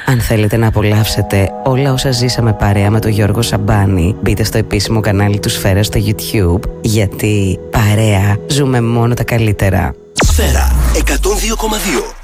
Αν θέλετε να απολαύσετε όλα όσα ζήσαμε παρέα με τον Γιώργο Σαμπάνη, μπείτε στο επίσημο κανάλι του Σφαίρα στο YouTube, γιατί παρέα ζούμε μόνο τα καλύτερα. Σφαίρα 102,2.